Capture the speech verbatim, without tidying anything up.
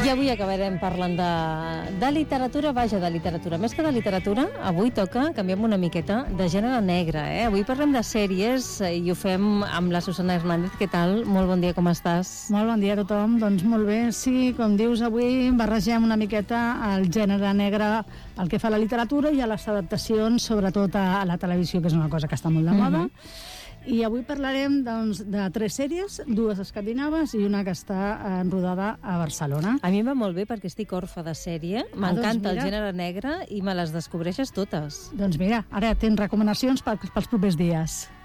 I avui acabarem parlant de, de literatura, vaja, de literatura. Més que de literatura, avui toca, canviem una miqueta, de gènere negre. Eh? Avui parlem de sèries i ho fem amb la Susana Hernández. Què tal? Molt bon dia, com estàs? Molt bon dia a tothom. Doncs molt bé, sí, com dius, avui barregem una miqueta el gènere negre pel que fa a la literatura i a les adaptacions, sobretot a, a la televisió, que és una cosa que està molt de moda. Mm-hmm. I avui parlarem doncs, de tres sèries, dues escandinaves i una que està rodada a Barcelona. A mi em va molt bé perquè estic orfa de sèrie, m'encanta ah, doncs el gènere negre i me les descobreixes totes. Doncs mira, ara tens recomanacions pels, pels propers dies.